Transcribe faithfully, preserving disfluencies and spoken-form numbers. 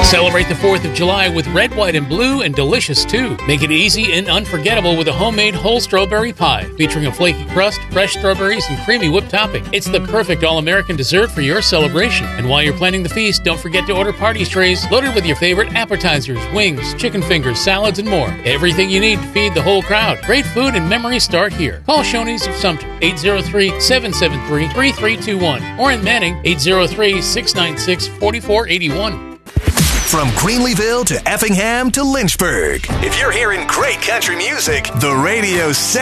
Celebrate the fourth of July with red, white, and blue, and delicious too. Make it easy and unforgettable with a homemade whole strawberry pie featuring a flaky crust, fresh strawberries, and creamy whipped topping. It's the perfect all-American dessert for your celebration. And while you're planning the feast, don't forget to order party trays loaded with your favorite appetizers, wings, chicken fingers, salads, and more. Everything you need to feed the whole crowd. Great food and memories start here. Call Shoney's of Sumter, eight zero three, seven seven three, three three two one, or in Manning, eight zero three, six nine six, four four eight one. From Greenleeville to Effingham to Lynchburg. If you're hearing great country music, the radio